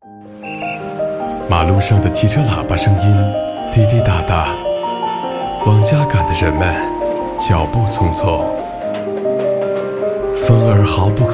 马路上的汽车喇叭声音滴滴答答，往家赶的人们脚步匆匆。风儿毫不